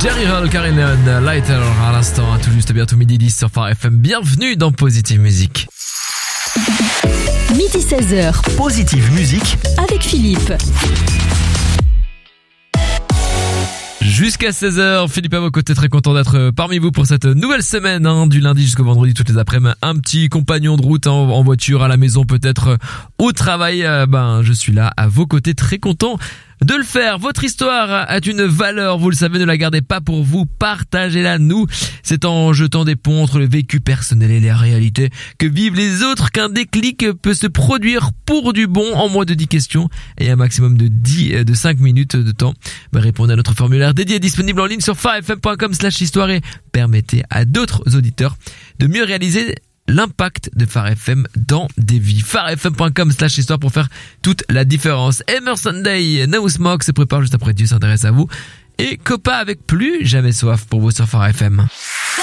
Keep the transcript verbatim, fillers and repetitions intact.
Jerry Hall, Karen Lighter à l'instant, tout juste bientôt midi dix sur Phare F M. Bienvenue dans Positive Musique. Midi seize heures. Positive Musique avec Philippe. Jusqu'à seize heures, Philippe à vos côtés, très content d'être parmi vous pour cette nouvelle semaine, hein, du lundi jusqu'au vendredi, toutes les après-midi. Un petit compagnon de route, hein, en voiture, à la maison, peut-être au travail. Euh, ben, je suis là à vos côtés, très content de le faire. Votre histoire a une valeur, vous le savez, ne la gardez pas pour vous, partagez-la nous. C'est en jetant des ponts entre le vécu personnel et la réalité que vivent les autres qu'un déclic peut se produire pour du bon en moins de dix questions et un maximum de dix, de cinq minutes de temps. Bah, répondez à notre formulaire dédié disponible en ligne sur pharefm point com slash histoire et permettez à d'autres auditeurs de mieux réaliser l'impact de Phare F M dans des vies. pharefm point com slash histoire pour faire toute la différence. Emerson Day, No Smoke se prépare juste après Dieu s'intéresse à vous. Et Copa avec Plus jamais soif pour vous sur Phare F M.